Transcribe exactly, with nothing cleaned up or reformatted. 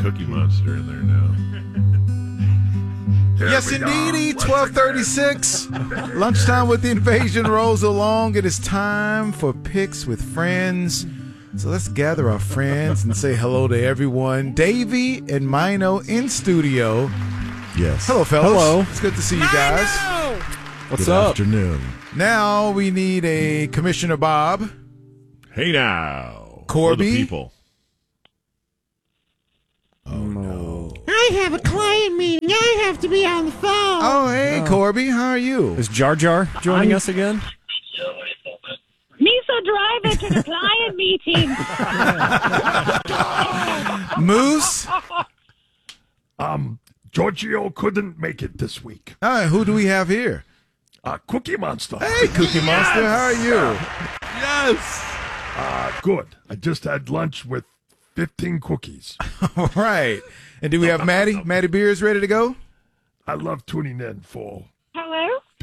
Cookie Monster in there now. Here Yes, indeedy. twelve thirty-six. Lunchtime with the invasion rolls along. It is time for Picks with Friends. So let's gather our friends and say hello to everyone. Davey and Mino in studio. Yes. Hello, fellas. Hello. It's good to see you guys. What's Good up? afternoon. Now we need a Commissioner Bob. Hey now, Corby? For the people. Oh, no. I have a client meeting. I have to be on the phone. Oh, hey, Corby. How are you? Is Jar Jar joining us again? Misa driver to the client meeting. Moose? Um, Giorgio couldn't make it this week. All right, who do we have here? Uh, Cookie Monster. Hey, Cookie Monster. How are you? Yes. Uh, good. I just had lunch with fifteen cookies. All right. And do we have Maddie? Maddie Beers ready to go? I love tuning in for Hello?